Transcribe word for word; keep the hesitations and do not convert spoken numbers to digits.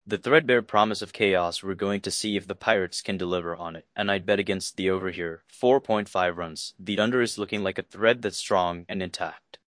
The threadbare promise of chaos, we're going to see if the Pirates can deliver on it, and I'd bet against the over here. four point five runs. The under is looking like a thread that's strong and intact.